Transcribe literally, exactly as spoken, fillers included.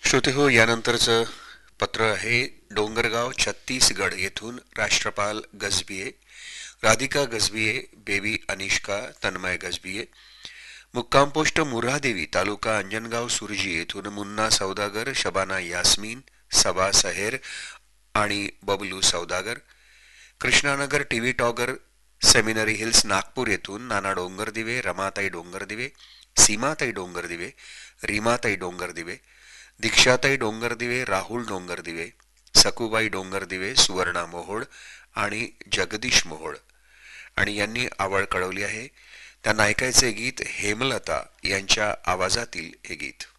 श्रोते हो, यानंतरचं पत्र आहे डोंगरगाव छत्तीसगड येथून राष्ट्रपाल गजबिये, राधिका गजबिये, बेबी अनिष्का तन्मय गजबिये, मुक्काम पोस्ट मुऱ्हादेवी तालुका अंजनगाव सुरजी येथून मुन्ना सौदागर, शबाना यास्मीन, सबा सहेर आणि बबलू सौदागर, Krishnanagar TV टॉगर seminary hills Nagpur येथून नाना डोंगरदिवे, रमाताई डोंगरदिवे, सीमाताई डोंगरदिवे, रीमाताई डोंगरदिवे, दीक्षाताई डोंगरदिवे, राहुल डोंगरदिवे, सकुबाई डोंगरदिवे, सुवर्णा मोहोळ आणि जगदीश मोहोळ आणि यांनी आवड कळवली आहे. त्यांना ऐकायचे गीत हेमलता यांच्या आवाजातील हे गीत.